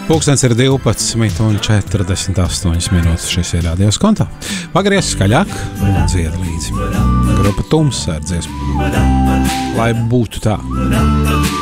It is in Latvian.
Pulkstens ir 12:48 minūtes. Šis ir Radio Skonto. Pagries skaļāk un dzied līdzi. Grupa Tums ar dziesmu. Lai būtu tā.